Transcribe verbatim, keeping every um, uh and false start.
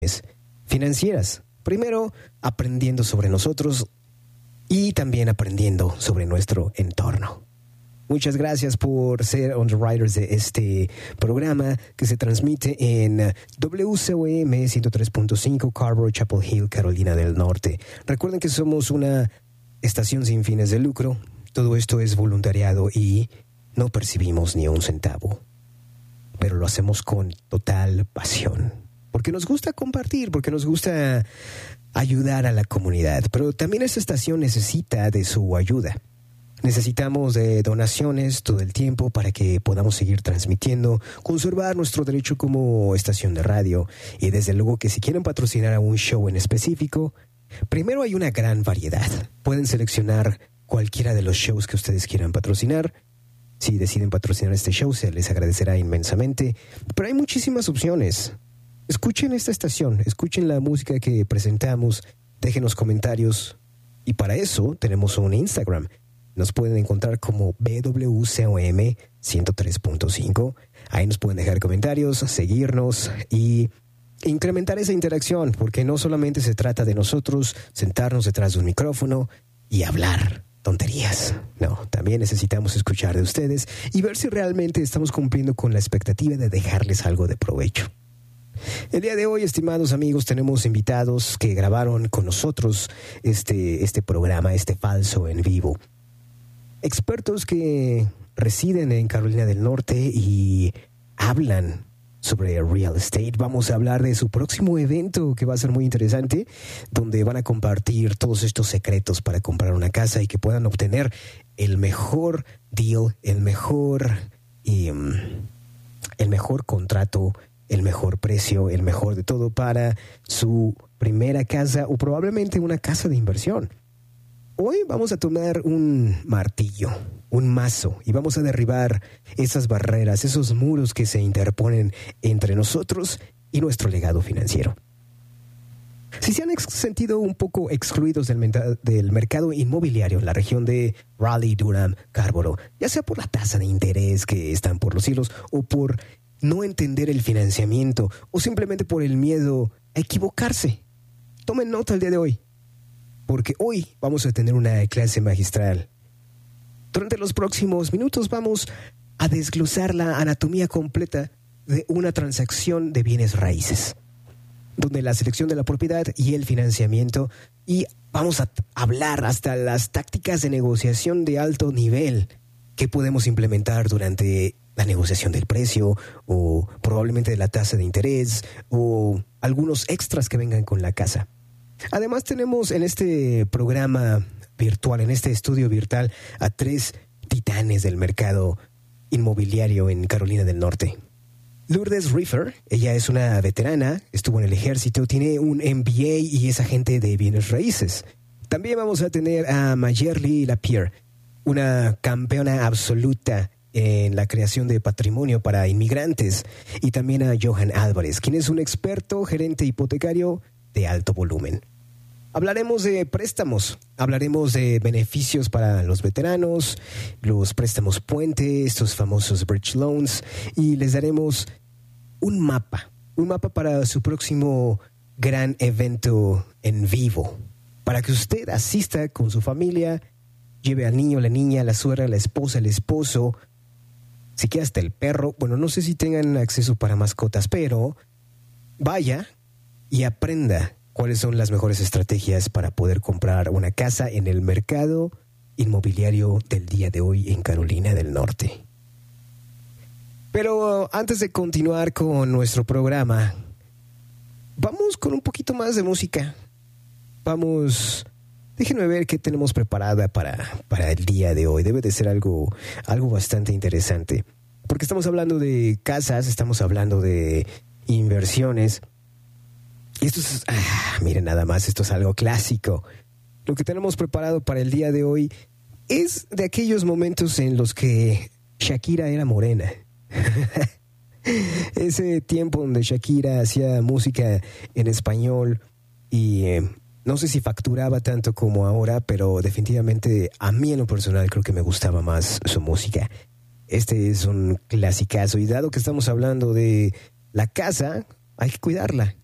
financieras. Primero, aprendiendo sobre nosotros y también aprendiendo sobre nuestro entorno. Muchas gracias por ser underwriters de este programa que se transmite en W C O M ciento tres punto cinco Carver, Chapel Hill, Carolina del Norte. Recuerden que somos una estación sin fines de lucro. Todo esto es voluntariado y no percibimos ni un centavo. Pero lo hacemos con total pasión. Porque nos gusta compartir, porque nos gusta ayudar a la comunidad. Pero también esta estación necesita de su ayuda. Necesitamos de donaciones todo el tiempo para que podamos seguir transmitiendo, conservar nuestro derecho como estación de radio. Y desde luego que si quieren patrocinar a un show en específico, primero hay una gran variedad. Pueden seleccionar cualquiera de los shows que ustedes quieran patrocinar. Si deciden patrocinar este show, se les agradecerá inmensamente. Pero hay muchísimas opciones. Escuchen esta estación, escuchen la música que presentamos, déjenos comentarios. Y para eso tenemos un Instagram. Nos pueden encontrar como B W C O M ciento tres punto cinco. Ahí nos pueden dejar comentarios, seguirnos y incrementar esa interacción, porque no solamente se trata de nosotros sentarnos detrás de un micrófono y hablar tonterías. No, también necesitamos escuchar de ustedes y ver si realmente estamos cumpliendo con la expectativa de dejarles algo de provecho. El día de hoy, estimados amigos, tenemos invitados que grabaron con nosotros este, este programa, este falso en vivo. Expertos que residen en Carolina del Norte y hablan sobre real estate. Vamos a hablar de su próximo evento que va a ser muy interesante, donde van a compartir todos estos secretos para comprar una casa y que puedan obtener el mejor deal, el mejor, um, el mejor contrato, el mejor precio, el mejor de todo para su primera casa o probablemente una casa de inversión. Hoy vamos a tomar un martillo, un mazo, y vamos a derribar esas barreras, esos muros que se interponen entre nosotros y nuestro legado financiero. Si se han ex- sentido un poco excluidos del, menta- del mercado inmobiliario en la región de Raleigh, Durham, Scarborough, ya sea por la tasa de interés que están por los cielos o por no entender el financiamiento o simplemente por el miedo a equivocarse, tomen nota el día de hoy, porque hoy vamos a tener una clase magistral. Durante los próximos minutos vamos a desglosar la anatomía completa de una transacción de bienes raíces, donde la selección de la propiedad y el financiamiento, y vamos a hablar hasta las tácticas de negociación de alto nivel que podemos implementar durante la negociación del precio o probablemente de la tasa de interés o algunos extras que vengan con la casa. Además tenemos en este programa virtual, en este estudio virtual, a tres titanes del mercado inmobiliario en Carolina del Norte. Lourdes Riffer, ella es una veterana, estuvo en el ejército, tiene un M B A y es agente de bienes raíces. También vamos a tener a Mayerly Lapierre, una campeona absoluta en la creación de patrimonio para inmigrantes, y también a Johan Álvarez, quien es un experto gerente hipotecario de alto volumen. Hablaremos de préstamos, hablaremos de beneficios para los veteranos, los préstamos puente, estos famosos bridge loans, y les daremos un mapa, un mapa para su próximo gran evento en vivo, para que usted asista con su familia, lleve al niño, la niña, la suegra, la esposa, el esposo, si quiere hasta el perro. Bueno, no sé si tengan acceso para mascotas, pero vaya y aprenda cuáles son las mejores estrategias para poder comprar una casa en el mercado inmobiliario del día de hoy en Carolina del Norte. Pero antes de continuar con nuestro programa, vamos con un poquito más de música. Vamos, déjenme ver qué tenemos preparada para, para el día de hoy. Debe de ser algo, algo bastante interesante, porque estamos hablando de casas, estamos hablando de inversiones. Y esto es, ah, miren nada más, esto es algo clásico. Lo que tenemos preparado para el día de hoy es de aquellos momentos en los que Shakira era morena. Ese tiempo donde Shakira hacía música en español y eh, no sé si facturaba tanto como ahora, pero definitivamente a mí en lo personal creo que me gustaba más su música. Este es un clasicazo, y dado que estamos hablando de la casa, hay que cuidarla.